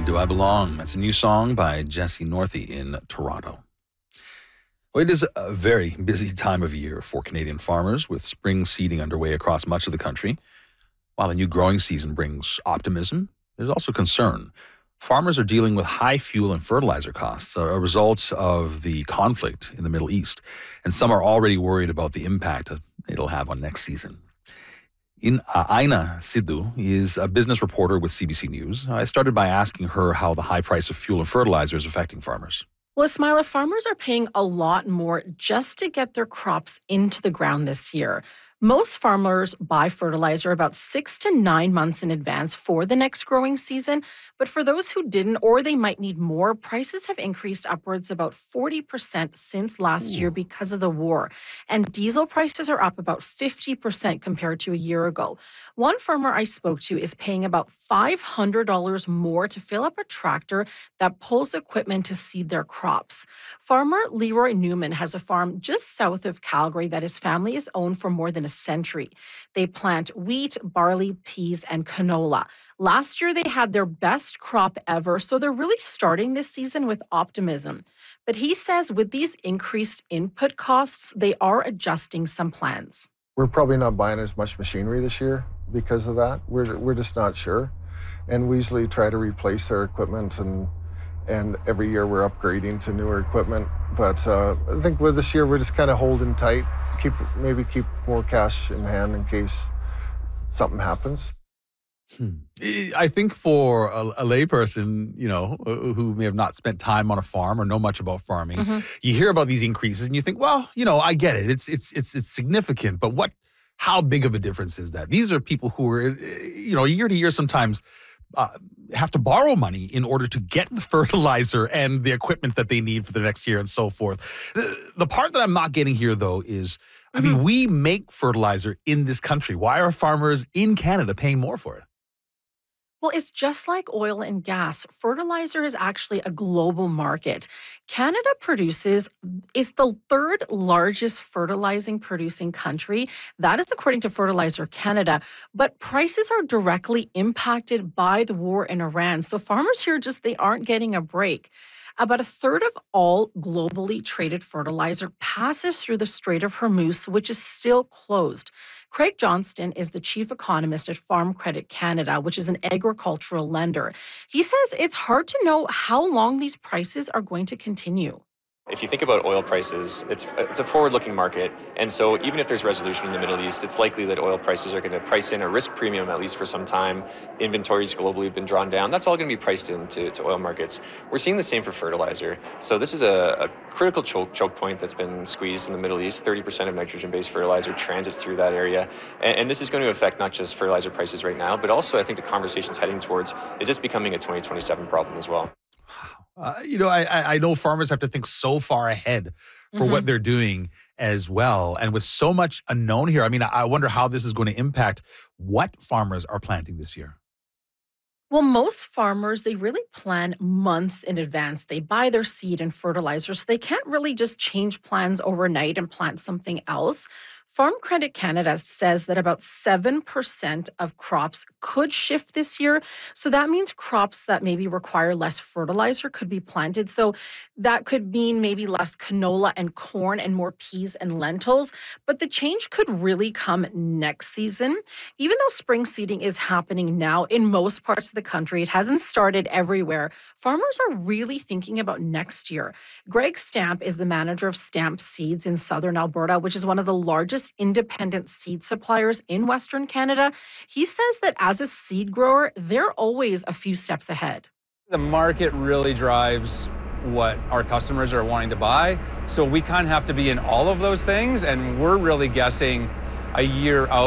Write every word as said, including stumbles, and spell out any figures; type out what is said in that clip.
Do I Belong? That's a new song by Jesse Northey in Toronto. Well, it is a very busy time of year for Canadian farmers, with spring seeding underway across much of the country. While a new growing season brings optimism, there's also concern. Farmers are dealing with high fuel and fertilizer costs, a result of the conflict in the Middle East, and some are already worried about the impact it'll have on next season. In, uh, Aina Sidhu is a business reporter with C B C News. I started by asking her how the high price of fuel and fertilizer is affecting farmers. Well, Ismaila, farmers are paying a lot more just to get their crops into the ground this year. Most farmers buy fertilizer about six to nine months in advance for the next growing season. But for those who didn't, or they might need more, prices have increased upwards about forty percent since last Ooh. year because of the war. And diesel prices are up about fifty percent compared to a year ago. One farmer I spoke to is paying about five hundred dollars more to fill up a tractor that pulls equipment to seed their crops. Farmer Leroy Newman has a farm just south of Calgary that his family has owned for more than a century. They plant wheat, barley, peas, and canola. Last year, they had their best crop ever, so they're really starting this season with optimism. But he says with these increased input costs, they are adjusting some plans. We're probably not buying as much machinery this year because of that. We're we're just not sure. And we usually try to replace our equipment, and and every year we're upgrading to newer equipment. But uh, I think with this year, we're just kind of holding tight. Keep maybe keep more cash in hand in case something happens. Hmm. I think for a, a layperson, you know, who may have not spent time on a farm or know much about farming, mm-hmm. you hear about these increases and you think, well, you know, I get it. It's it's it's it's significant, but what? How big of a difference is that? These are people who are, you know, year to year sometimes uh, have to borrow money in order to get the fertilizer and the equipment that they need for the next year and so forth. The, the part that I'm not getting here, though, is, I mm-hmm. mean, we make fertilizer in this country. Why are farmers in Canada paying more for it? Well, it's just like oil and gas. Fertilizer is actually a global market. Canada produces, is the third largest fertilizing producing country. That is according to Fertilizer Canada. But prices are directly impacted by the war in Iran. So farmers here just, they aren't getting a break. About a third of all globally traded fertilizer passes through the Strait of Hormuz, which is still closed. Craig Johnston is the chief economist at Farm Credit Canada, which is an agricultural lender. He says it's hard to know how long these prices are going to continue. If you think about oil prices, it's it's a forward-looking market, and so even if there's resolution in the Middle East, it's likely that oil prices are going to price in a risk premium, at least for some time. Inventories globally have been drawn down. That's all going to be priced into to oil markets. We're seeing the same for fertilizer. So this is a, a critical choke, choke point that's been squeezed in the Middle East. thirty percent of nitrogen-based fertilizer transits through that area, and, and this is going to affect not just fertilizer prices right now, but also I think the conversation's heading towards, is this becoming a twenty twenty-seven problem as well? Uh, you know, I, I know farmers have to think so far ahead for mm-hmm. what they're doing as well. And with so much unknown here, I mean, I wonder how this is going to impact what farmers are planting this year. Well, most farmers, they really plan months in advance. They buy their seed and fertilizer, so they can't really just change plans overnight and plant something else. Farm Credit Canada says that about seven percent of crops could shift this year. So that means crops that maybe require less fertilizer could be planted. So that could mean maybe less canola and corn and more peas and lentils. But the change could really come next season. Even though spring seeding is happening now in most parts of the country, it hasn't started everywhere. Farmers are really thinking about next year. Greg Stamp is the manager of Stamp Seeds in southern Alberta, which is one of the largest independent seed suppliers in Western Canada. He says that as a seed grower, they're always a few steps ahead. The market really drives what our customers are wanting to buy. So we kind of have to be in all of those things, and we're really guessing a year out